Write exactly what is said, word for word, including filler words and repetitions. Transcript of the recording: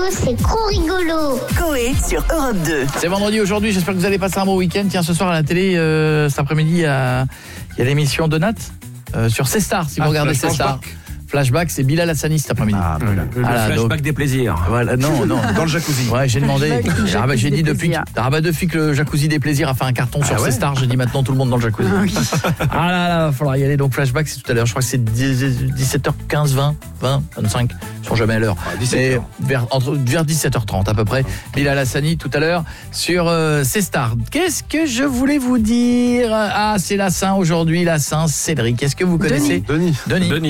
radio, c'est trop rigolo. Coé sur Europe deux. C'est vendredi aujourd'hui, j'espère que vous allez passer un bon week-end. Tiens, ce soir à la télé, euh, cet après-midi, il y a, il y a l'émission de Nat euh, sur C-Star, si vous Ah, regardez Flashback. C-Star. Flashback, c'est Bilal Hassani cet après-midi. Ah, voilà. Le Voilà, flashback donc- des plaisirs. Voilà, non, non. Dans le jacuzzi. Ouais, j'ai demandé. Flashback du Ah bah, j'ai jacuzzi dit des depuis que, plaisirs. ah bah, depuis que le jacuzzi des plaisirs a fait un carton sur ouais C-Star, j'ai dit maintenant tout le monde dans le jacuzzi. Ah là là, il va falloir y aller. Donc Flashback, c'est tout à l'heure. Je crois que c'est dix-sept heures quinze, vingt, vingt, vingt-cinq. Ils sont jamais à l'heure. Ah, dix-sept heures. Mais vers, entre, vers dix-sept heures trente à peu près. Bilal Hassani tout à l'heure sur euh, C-Star. Qu'est-ce que je voulais vous dire? Ah, c'est la Saint aujourd'hui, la Saint Cédric. Est-ce que vous connaissez Denis. Denis. Denis.